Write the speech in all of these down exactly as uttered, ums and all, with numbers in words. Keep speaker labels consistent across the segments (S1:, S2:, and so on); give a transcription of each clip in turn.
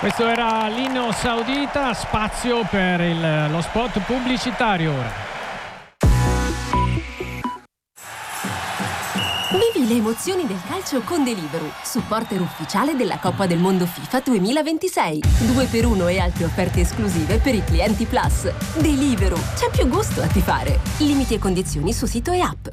S1: Questo era l'inno saudita, spazio per il, lo spot pubblicitario ora.
S2: Vivi le emozioni del calcio con Deliveroo, supporter ufficiale della Coppa del Mondo FIFA duemilaventisei. due per uno e altre offerte esclusive per i clienti Plus. Deliveroo, c'è più gusto a tifare. Limiti e condizioni su sito e app.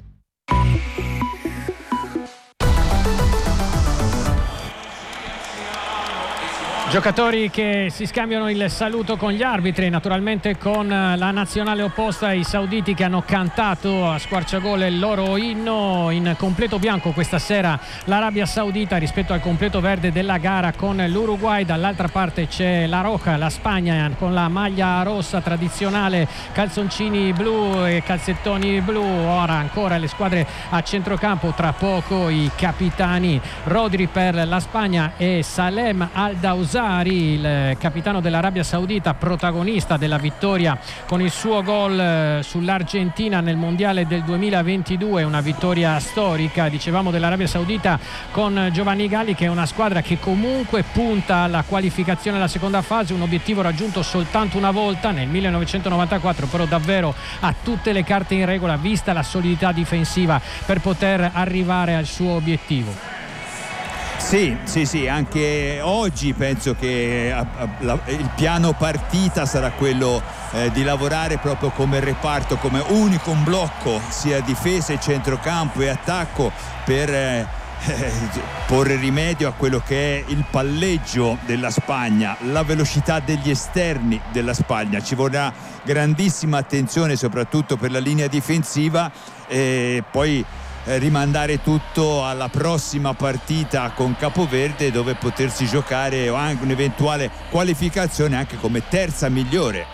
S1: Giocatori che si scambiano il saluto con gli arbitri, naturalmente con la nazionale opposta, i sauditi che hanno cantato a squarciagole il loro inno. In completo bianco questa sera l'Arabia Saudita rispetto al completo verde della gara con l'Uruguay. Dall'altra parte c'è la Roja, la Spagna con la maglia rossa tradizionale, calzoncini blu e calzettoni blu. Ora ancora le squadre a centrocampo, tra poco i capitani. Rodri per la Spagna e Salem Al-Dawsari, il capitano dell'Arabia Saudita, protagonista della vittoria con il suo gol sull'Argentina nel mondiale del duemilaventidue, una vittoria storica, dicevamo, dell'Arabia Saudita con Giovanni Galli, che è una squadra che comunque punta alla qualificazione alla seconda fase, un obiettivo raggiunto soltanto una volta nel millenovecentonovantaquattro, però davvero ha tutte le carte in regola vista la solidità difensiva per poter arrivare al suo obiettivo.
S3: Sì, sì, sì, anche oggi penso che a, a, la, il piano partita sarà quello eh, di lavorare proprio come reparto, come unico un blocco, sia difesa e centrocampo e attacco, per eh, eh, porre rimedio a quello che è il palleggio della Spagna, la velocità degli esterni della Spagna. Ci vorrà grandissima attenzione soprattutto per la linea difensiva, e poi rimandare tutto alla prossima partita con Capoverde, dove potersi giocare anche un'eventuale qualificazione anche come terza migliore.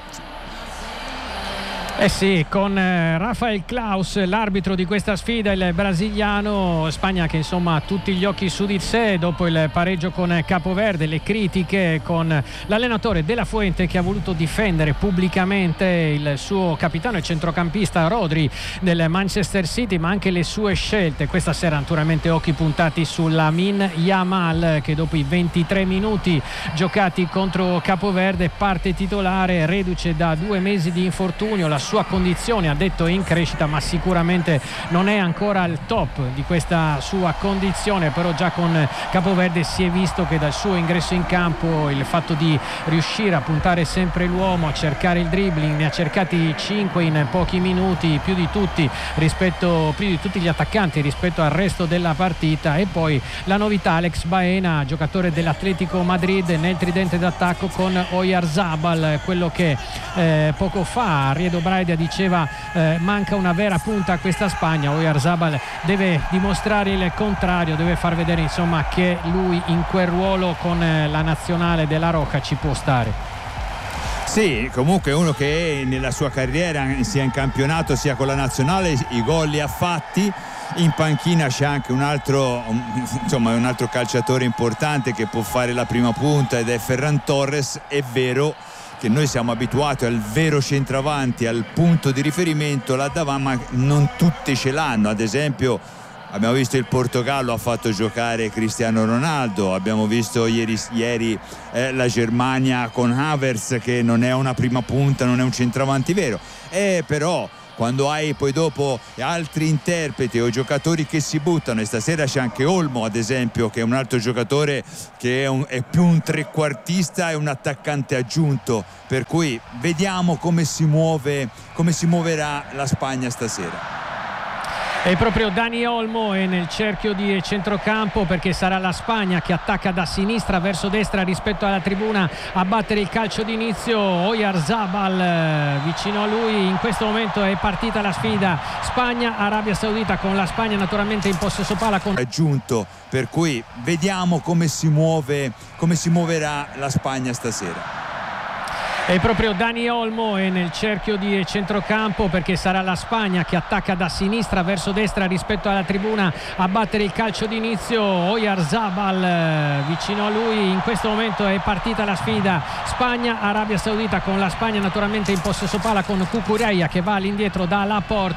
S1: Eh sì, con eh, Rafael Klaus, l'arbitro di questa sfida, il brasiliano. Spagna che insomma ha tutti gli occhi su di sé dopo il pareggio con Capoverde, le critiche con l'allenatore De La Fuente, che ha voluto difendere pubblicamente il suo capitano e centrocampista Rodri del Manchester City, ma anche le sue scelte. Questa sera naturalmente occhi puntati su Lamine Yamal, che dopo i ventitré minuti giocati contro Capoverde parte titolare, reduce da due mesi di infortunio. La sua condizione, ha detto, è in crescita, ma sicuramente non è ancora al top di questa sua condizione. Però già con Capoverde si è visto che dal suo ingresso in campo il fatto di riuscire a puntare sempre l'uomo, a cercare il dribbling, ne ha cercati cinque in pochi minuti, più di tutti rispetto più di tutti gli attaccanti rispetto al resto della partita. E poi la novità, Alex Baena, giocatore dell'Atletico Madrid, nel tridente d'attacco con Oyarzabal, quello che eh, poco fa Riedo Braida diceva eh, manca una vera punta a questa Spagna. Oyarzabal deve dimostrare il contrario, deve far vedere insomma che lui in quel ruolo con eh, la nazionale della Roja ci può stare.
S3: Sì, comunque uno che nella sua carriera, sia in campionato sia con la nazionale, i gol li ha fatti. In panchina c'è anche un altro, insomma, un altro calciatore importante che può fare la prima punta, ed è Ferran Torres. È vero che noi siamo abituati al vero centravanti, al punto di riferimento là davanti, ma non tutti ce l'hanno. Ad esempio abbiamo visto il Portogallo ha fatto giocare Cristiano Ronaldo, abbiamo visto ieri, ieri eh, la Germania con Havertz, che non è una prima punta, non è un centravanti vero, e però quando hai poi dopo altri interpreti o giocatori che si buttano, e stasera c'è anche Olmo ad esempio, che è un altro giocatore che è, un, è più un trequartista e un attaccante aggiunto, per cui vediamo come si muove, come si muoverà la Spagna stasera.
S1: E proprio Dani Olmo è nel cerchio di centrocampo, perché sarà la Spagna che attacca da sinistra verso destra rispetto alla tribuna a battere il calcio d'inizio. Oyarzabal vicino a lui. In questo momento è partita la sfida Spagna-Arabia Saudita, con la Spagna naturalmente in possesso palla con...
S3: aggiunto, per cui vediamo come si muove, come si muoverà la Spagna stasera.
S1: E proprio Dani Olmo è nel cerchio di centrocampo, perché sarà la Spagna che attacca da sinistra verso destra rispetto alla tribuna a battere il calcio d'inizio. Oyarzabal vicino a lui. In questo momento è partita la sfida Spagna-Arabia Saudita, con la Spagna naturalmente in possesso palla con Cucurella che va all'indietro dalla porta.